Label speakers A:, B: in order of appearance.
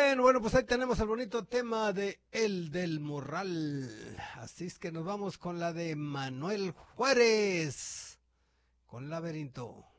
A: Bueno, pues ahí tenemos el bonito tema de El del Morral. Así es que nos vamos con la de Manuel Juárez, con Laberinto.